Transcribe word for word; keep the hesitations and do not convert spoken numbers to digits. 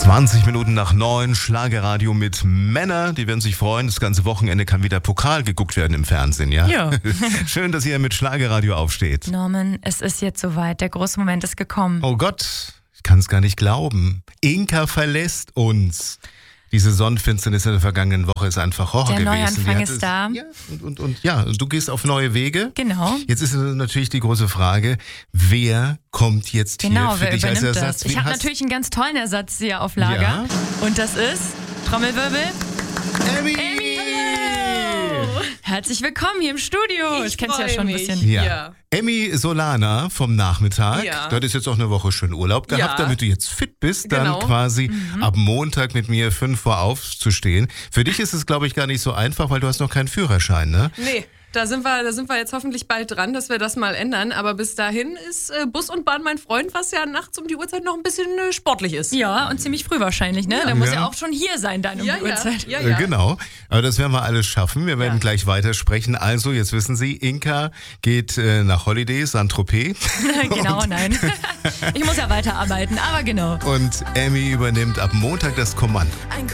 zwanzig Minuten nach neun, Schlagerradio mit Männer. Die werden sich freuen. Das ganze Wochenende kann wieder Pokal geguckt werden im Fernsehen, ja? Ja. Schön, dass ihr mit Schlagerradio aufsteht. Norman, es ist jetzt soweit. Der große Moment ist gekommen. Oh Gott, ich kann es gar nicht glauben. Inka verlässt uns. Diese Sonnenfinsternis in der vergangenen Woche ist einfach Horror Der gewesen. Neuanfang Die hat ist es, da. Ja, und, und, und ja, du gehst auf neue Wege. Genau. Jetzt ist natürlich die große Frage, wer kommt jetzt Genau, hier für wer dich als übernimmt Ersatz? das? Ich Wen habe hast- natürlich einen ganz tollen Ersatz hier auf Lager. Ja. Und das ist, Trommelwirbel, Emmy! Emmy! Herzlich willkommen hier im Studio. Ich, kenn's ja freu schon ein mich. bisschen. Ja. Ja. Emmy Solana vom Nachmittag. Ja. Du hattest jetzt auch eine Woche schön Urlaub gehabt, Ja. damit du jetzt fit bist, dann Genau. quasi Mhm. ab Montag mit mir fünf vor aufzustehen. Für dich ist es, glaube ich, gar nicht so einfach, weil du hast noch keinen Führerschein, ne? Nee, da sind wir, da sind wir jetzt hoffentlich bald dran, dass wir das mal ändern. Aber bis dahin ist äh, Bus und Bahn mein Freund, was ja nachts um die Uhrzeit noch ein bisschen äh, sportlich ist. Ja, und ziemlich früh wahrscheinlich, ne? Der muss Ja. ja auch schon hier sein, dann um ja, die ja, Uhrzeit. ja, Äh, ja. Genau, aber das werden wir alles schaffen. Wir werden Ja. gleich weitersprechen. Also, jetzt wissen Sie, Inka geht äh, nach Holiday, Saint-Tropez. Genau, nein. Ich muss ja weiterarbeiten, aber genau. Und Emmy übernimmt ab Montag das Kommando.